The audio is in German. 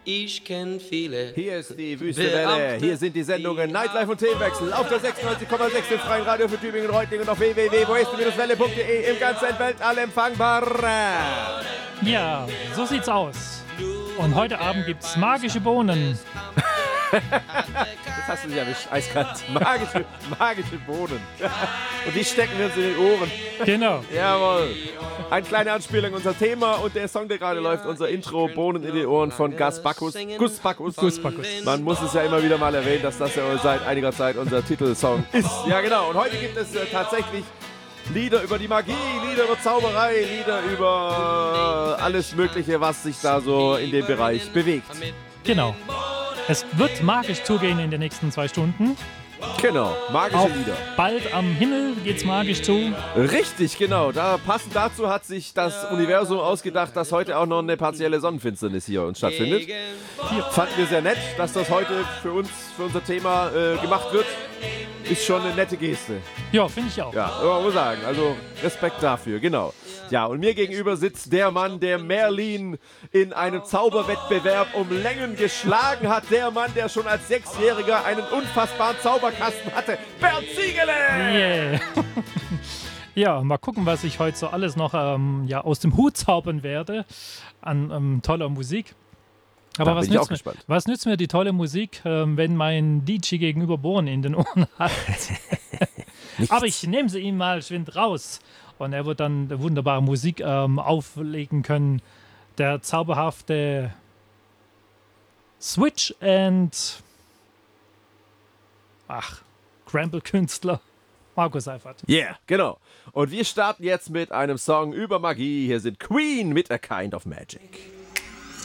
Ich kenn viele. Hier ist die Wüstewelle, hier sind die Sendungen Nightlife und Themenwechsel auf der 96,6 im freien Radio für Tübingen und Reutlingen und auf www.welle.de im ganzen Weltall empfangbar. Ja, so sieht's aus. Und heute Abend gibt's magische Bohnen. Das hast du dich erwischt, eiskalt. Magische Bohnen. Und die stecken wir uns in den Ohren. Genau. Jawohl. Eine kleine Anspielung, unser Thema und der Song, der gerade läuft, unser Intro, Bohnen in die Ohren von Gus Bacchus. Man muss es ja immer wieder mal erwähnen, dass das ja seit einiger Zeit unser Titelsong ist. Ja, genau. Und heute gibt es tatsächlich Lieder über die Magie, Lieder über Zauberei, Lieder über alles Mögliche, was sich da so in dem Bereich bewegt. Genau. Es wird magisch zugehen in den nächsten 2 Stunden. Genau, magische Lieder. Bald am Himmel geht's magisch zu. Richtig, genau. Passend dazu hat sich das Universum ausgedacht, dass heute auch noch eine partielle Sonnenfinsternis hier uns stattfindet. Fanden wir sehr nett, dass das heute für unser Thema gemacht wird. Ist schon eine nette Geste. Ja, finde ich auch. Ja, man muss sagen. Also Respekt dafür, genau. Ja, und mir gegenüber sitzt der Mann, der Merlin in einem Zauberwettbewerb um Längen geschlagen hat. Der Mann, der schon als 6-Jähriger einen unfassbaren Zauberkasten hatte. Bernd Ziegele! Yeah. Ja, mal gucken, was ich heute so alles noch aus dem Hut zaubern werde an toller Musik. Aber was nützt mir die tolle Musik, wenn mein DJ gegenüber Bohnen in den Ohren hat? Aber ich nehme sie ihm mal schwind raus. Und er wird dann wunderbare Musik auflegen können. Der zauberhafte Switch and Crumble-Künstler Markus Seifert. Yeah, genau. Und wir starten jetzt mit einem Song über Magie. Hier sind Queen mit A Kind of Magic.